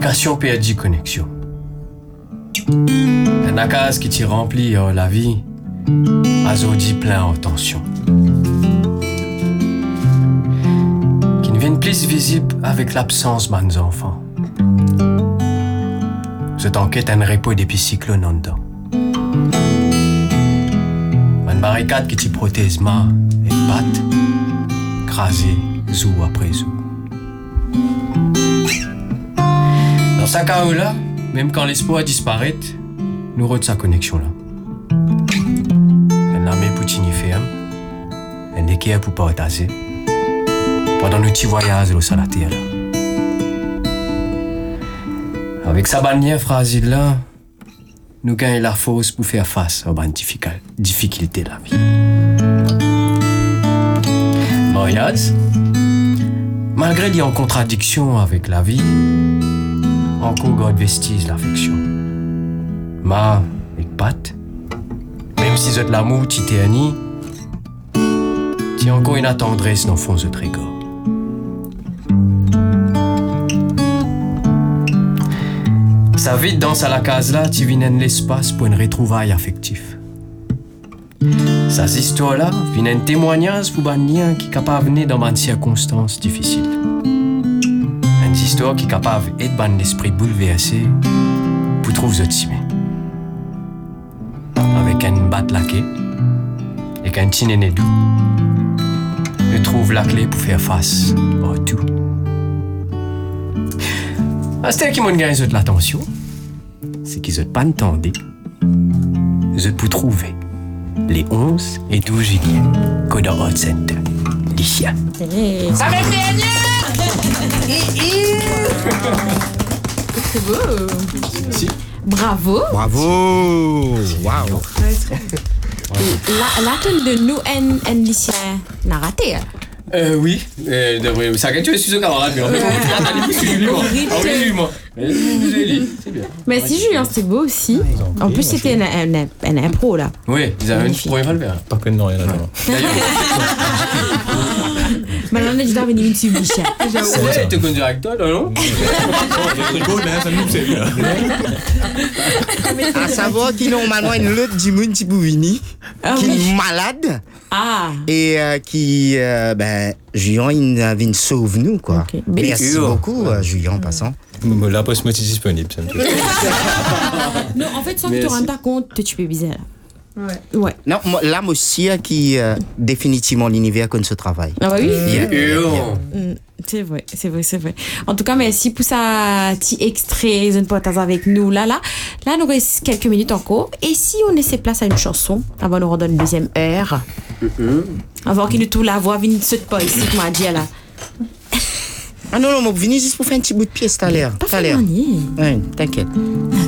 communication perdue connexion. Un case qui t'y remplit la vie, azodi plein en tension. Qui ne viennent plus visible avec l'absence de mes enfants. Je t'enquête un repos depuis cyclones en dedans. Une barricade qui t'y protège ma et patte, crasée, zou après zou. Dans sa chaos-là, même quand l'espoir disparaît, nous retrouve sa connexion là. Elle n'a même poutini ferme, elle n'est qu'à pour partager pendant nos petits voyages au la terre là. Avec sa bannière fragile là, nous gagnons la force pour faire face aux difficultés de la vie. Mariage, malgré les en contradiction avec la vie, encore garde vestige l'affection. Ma et Pat, même si de l'amour t'éternise, t'y encore une tendresse dans le fond de trégor. Ça vite dans la case là, tu viens l'espace pour une retrouvaille affective. Ces histoires-là viennent un témoignage pour un lien qui est capable de venir dans des circonstances difficiles. Une histoire qui est capable d'aider un esprit bouleversé pour trouver ce timé. Avec une batte laquée et qu'un petit néné doux, je trouve la clé pour faire face à tout. C'est qui m'ont gagné de l'attention, c'est qu'ils n'ont pas entendu. Je peux trouver les 11 et 12 juillet que dans Hot Center, Licia. Ça va gagner. C'est beau. Si. Bravo. Bravo. Wow. La tonne de nous en Licia n'a raté. Oui, ça gagne, tu es sur camarade, mais en fait, c'est bien. Mais si Julien, c'était beau aussi. En plus, c'était un impro là. Oui, ils avaient une première le faire. Pas que non, rien à voir. Maintenant, on a déjà venu une submission. C'est tu conduis avec toi, non? À savoir qu'il normalement une autre du monde qui peut venir, qui est malade. Ah. Et qui, Julien, il a une sauve nous, quoi. Okay. Merci beaucoup, Julien, en passant. La poste moitié disponible, ça me touche. Non, en fait, sans que tu te rendes pas compte que tu peux bizarre. Ouais. Non, là, moi aussi, qui définitivement l'univers qu'on se travaille. Ah bah oui. Yeah. C'est vrai. En tout cas, merci pour ça petit extrait de podcast avec nous. Là, nous reste quelques minutes encore. Et si on laisse place à une chanson, avant de nous redonner une deuxième heure, avant qu'il nous trouve la voix, vienne de pas ici, tu m'as dit là. Ah non, moi, venez juste pour faire un petit bout de pièce tout à l'heure. Pas fait manier. Ouais, t'inquiète.